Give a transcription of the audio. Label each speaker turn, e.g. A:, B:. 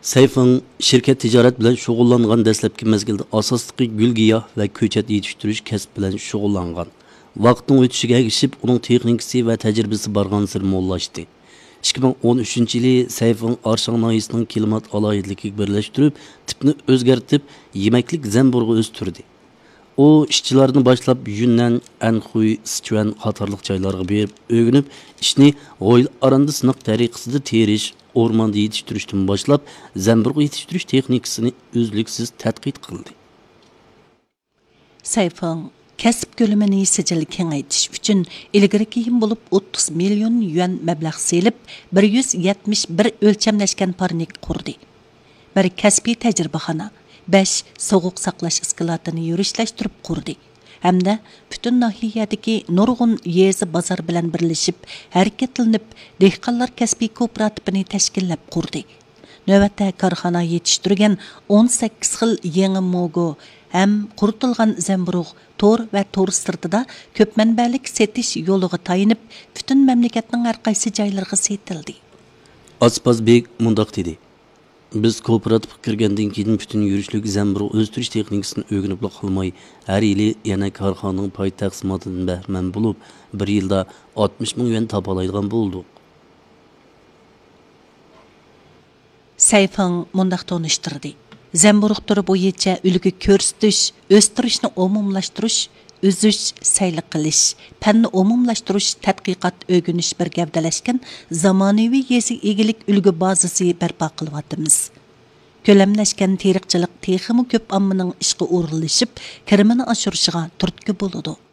A: Sayfın şirket ticaret bilen şug'ullangan dastlabki mezgilda asosliqi gul giyoh va ko'chat yetishtirish kasb bilan shug'ullangan. Vaqtning o'tishiga ergishib, uning texnikasi va tajribasi bargan sir mo'llashdi. 2013-yili Sayfın Arshang noyisining klimat alohidligiga birlashtirib, tipni o'zgartib, yemaklik zamburg'i o'stirdi. O işçilerini başlap Yunnan, Anhui, Sichuan qatorliq joylarga berib, o'rganib, ishni g'oyil aranda sınaq tariqasida terish, o'rmonda yetishtirishdan boshlab zamburg' yetishtirish texnikasini uzluksiz tadqiq qildi.
B: Sayfın kasb ko'lamini sijil kengaytish uchun ilgari keyin bo'lib 30 million yuan mablag' selib 171 o'lchamlashgan parnik qurdi. Bir kasbiy tajribaxona 5 soğuq saqlash iskilatini yurishlashtırib qurdi. Hamda bütün nahiyadagi nurg'un yezi bozor bilan birlashib, harakatlanib, dehqonlar kasbiy kooperativini tashkillab qurdi. Navbatda korxona yetishtirgan 18 xil yangi mogo ham quritilgan zamburug' tor va tor sirtida ko'p manbalik setish yo'liga tayinib, bütün mamlakatning har qaysi joylariga setildi.
A: Aspazbek mundaq dedi. Biz kooperativ kirgandan keyin bütün yurishlik zamburug' o'stirish texnikasini o'rganib qolmay, har yili yana korxonaning pay taqsimotidan bahramand bo'lib, bir yilda 60 ming yuan topalaydigan bo'ldik.
B: Sayfın mundaq tonishtirdi. Zamburug' turi bo'yicha ulgu ko'rsatish, o'stirishni umumlashtirish, o'zish, sayli qilish, fanni umumlashtirish, tadqiqot, o'rganish bir gavdalashgan zamonaviy yezi egilik ulgu bazasi barpo qilyapmiz. Ko'lamlashgan teriqchilik texmi ko'p ommaning ishga o'rinlashib, kirimini oshirishiga turtki bo'ladi.